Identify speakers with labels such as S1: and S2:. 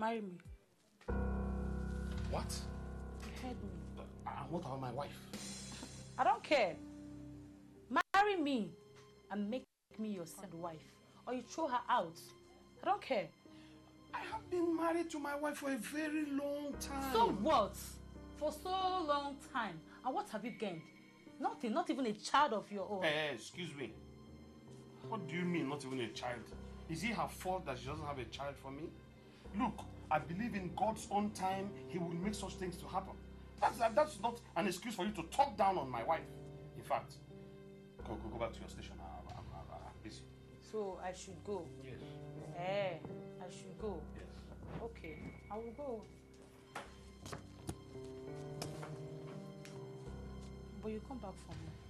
S1: Marry me.
S2: What?
S1: You heard me.
S2: And what about my wife?
S1: I don't care. Marry me and make me your second wife. Or you throw her out. I don't care.
S2: I have been married to my wife for a very long time.
S1: So what? For so long time. And what have you gained? Nothing, not even a child of your own.
S2: Hey, excuse me. What do you mean, not even a child? Is it her fault that she doesn't have a child for me? Look, I believe in God's own time, He will make such things to happen. That's not an excuse for you to talk down on my wife. In fact, go back to your station. I'm busy.
S1: So I should go?
S2: Yes.
S1: I should go?
S2: Yes.
S1: Okay, I will go. But you come back for me.